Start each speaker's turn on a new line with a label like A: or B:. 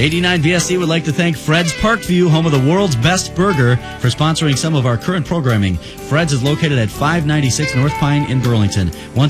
A: 89 VSC would like to thank Fred's Parkview, home of the world's best burger, for sponsoring some of our current programming. Fred's is located at 596 North Pine in Burlington. Once